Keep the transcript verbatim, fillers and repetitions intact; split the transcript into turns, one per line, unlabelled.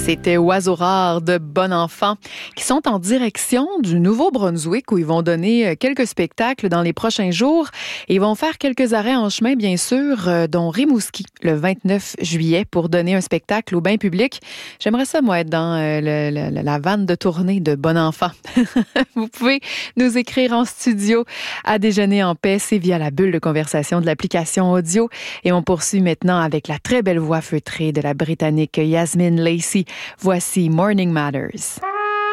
C'était Oiseaux rares de Bon Enfant qui sont en direction du Nouveau-Brunswick où ils vont donner quelques spectacles dans les prochains jours. Et ils vont faire quelques arrêts en chemin, bien sûr, dont Rimouski le vingt-neuf juillet pour donner un spectacle au bain public. J'aimerais ça, moi, être dans euh, le, le, la vanne de tournée de Bon Enfant. Vous pouvez nous écrire en studio à Déjeuner en paix. C'est via la bulle de conversation de l'application audio. Et on poursuit maintenant avec la très belle voix feutrée de la Britannique Yasmin Lacey. Voici Morning Matters.